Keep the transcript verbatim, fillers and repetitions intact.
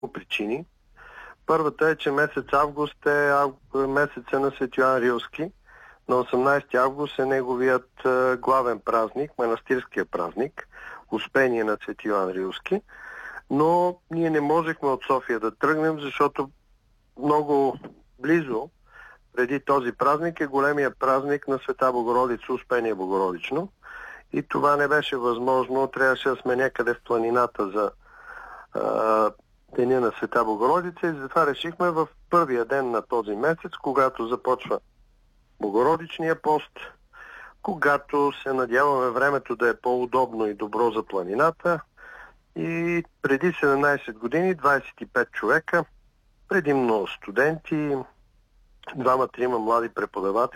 причини. Първата е, че месец август е месеца на Свети Йоан Рилски. На осемнадесети август е неговият главен празник, манастирския празник, Успение на Свети Йоан Рилски. Но ние не можехме от София да тръгнем, защото много близо преди този празник е големия празник на Света Богородица, Успение Богородично. И това не беше възможно. Трябваше да сме някъде в планината за а, Деня на Света Богородица и затова решихме в първия ден на този месец, когато започва Богородичния пост, когато се надяваме времето да е по-удобно и добро за планината. И преди седемнадесет години, двадесет и пет човека, предимно студенти, двама-трима млади преподаватели,